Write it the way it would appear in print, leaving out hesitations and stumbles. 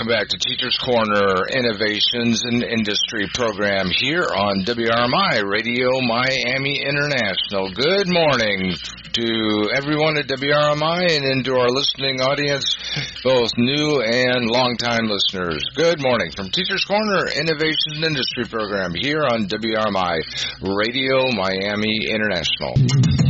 welcome back to Teachers Corner Innovations in Industry program here on WRMI Radio Miami International. Good morning to everyone at WRMI and into our listening audience, both new and longtime listeners. Good morning from Teachers Corner Innovations in Industry program here on WRMI Radio Miami International.